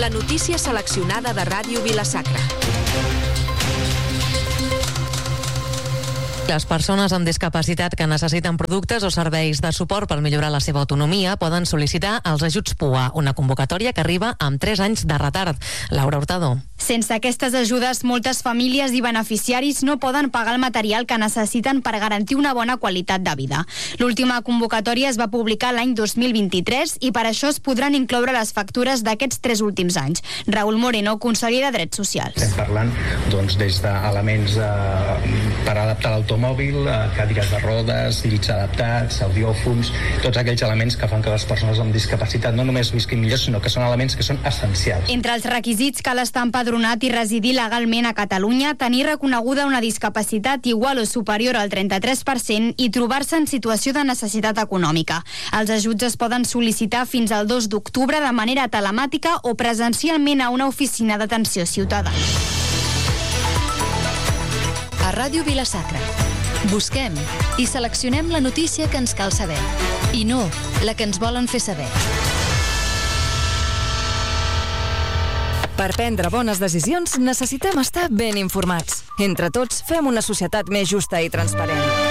La notícia seleccionada de Ràdio Vila-sacra. Les persones amb discapacitat que necessiten productes o serveis de suport per millorar la seva autonomia poden sol·licitar els ajuts PUA, una convocatòria que arriba amb 3 anys de retard. Laura Hurtado. Sense aquestes ajudes, moltes famílies i beneficiaris no poden pagar el material que necessiten per garantir una bona qualitat de vida. L'última convocatòria es va publicar l'any 2023 i per això es podran incloure les factures d'aquests 3 últims anys. Raül Moreno, conseller de Drets Socials. Estem parlant des d'elements per adaptar l'automòbil, cadires de rodes, llits adaptats, audiòfons, tots aquells elements que fan que les persones amb discapacitat no només visquin millor, sinó que són elements que són essencials. Entre els requisits cal estar empadronat i residir legalment a Catalunya, tenir reconeguda una discapacitat igual o superior al 33% i trobar-se en situació de necessitat econòmica. Els ajuts es poden sol·licitar fins al 2 d'octubre de manera telemàtica o presencialment a una oficina d'atenció ciutadana. A Ràdio Vila-sacra. Busquem i seleccionem la notícia que ens cal saber. I no la que ens volen fer saber. Per prendre bones decisions necessitem estar ben informats. Entre tots fem una societat més justa i transparent.